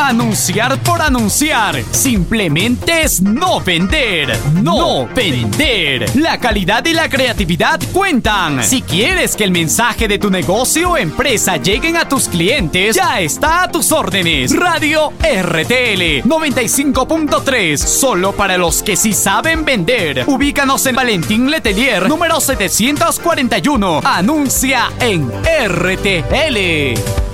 Anunciar por anunciar. Simplemente es no vender. No vender. La calidad y la creatividad cuentan. Si quieres que el mensaje de tu negocio o empresa lleguen a tus clientes, ya está a tus órdenes. Radio RTL 95.3. Solo para los que sí saben vender. Ubícanos en Valentín Letelier, número 741. Anuncia en RTL.